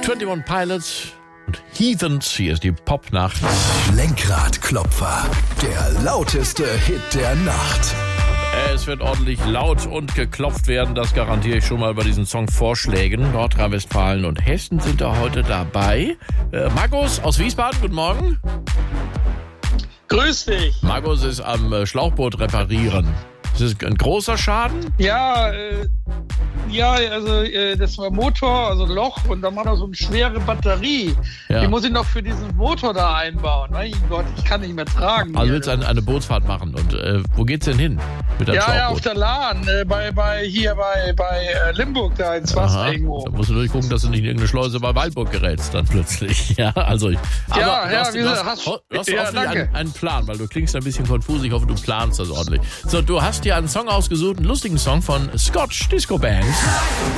21 Pilots und Heathens. Hier ist die Popnacht. Lenkradklopfer, der lauteste Hit der Nacht. Es wird ordentlich laut und geklopft werden, das garantiere ich schon mal bei diesen Songvorschlägen. Nordrhein-Westfalen und Hessen sind da heute dabei. Markus aus Wiesbaden, guten Morgen. Grüß dich. Markus ist am Schlauchboot reparieren. Ist das ein großer Schaden? Ja, das war Motor, also Loch, und dann war da so eine schwere Batterie. Ja. Die muss ich noch für diesen Motor da einbauen. Mein Gott, ich kann nicht mehr tragen. Also willst du eine Bootsfahrt machen und wo geht's denn hin mit deinem Schlauchboot? Ja, auf der Lahn, bei Limburg da in Zwas irgendwo. Da musst du durchgucken, dass du nicht in irgendeine Schleuse bei Waldburg gerätst dann plötzlich. Ja, also du hast hoffentlich einen Plan, weil du klingst ein bisschen konfus. Ich hoffe, du planst das ordentlich. So, du hast dir einen Song ausgesucht, einen lustigen Song von Scotch Disco Band.